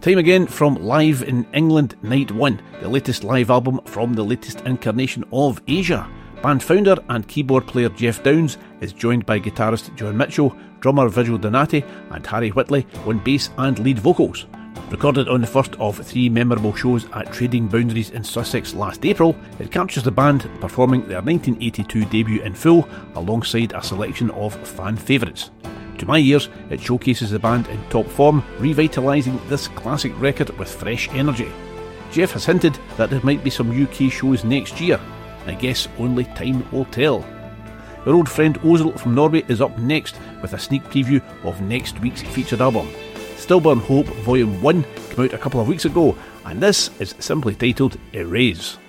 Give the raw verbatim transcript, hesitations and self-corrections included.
Time again from Live in England Night one, the latest live album from the latest incarnation of Asia. Band founder and keyboard player Geoff Downes is joined by guitarist John Mitchell, drummer Vigil Donati and Harry Whitley on bass and lead vocals. Recorded on the first of three memorable shows at Trading Boundaries in Sussex last April, it captures the band performing their nineteen eighty-two debut in full alongside a selection of fan favourites. To my ears, it showcases the band in top form, revitalising this classic record with fresh energy. Geoff has hinted that there might be some U K shows next year. I guess only time will tell. Our old friend Ozil from Norway is up next with a sneak preview of next week's featured album. Stillborn Hope Volume one came out a couple of weeks ago, and this is simply titled Erase.